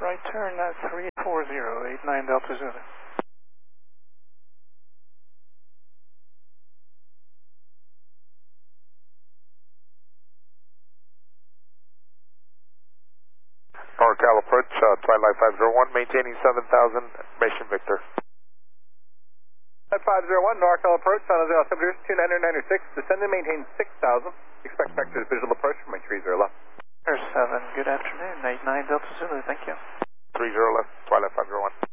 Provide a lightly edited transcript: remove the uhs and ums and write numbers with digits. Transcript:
right turn 340, 89 Delta Zulu. NorCal approach, Twilight 501, maintaining 7,000, Mission Victor. 501, NorCal approach, San Jose altimeter 2996, descend and maintain 6,000. Expect vectors visual approach from my 30 left. 7, good afternoon, 89 Delta Zulu, thank you. 30 left, Twilight 501.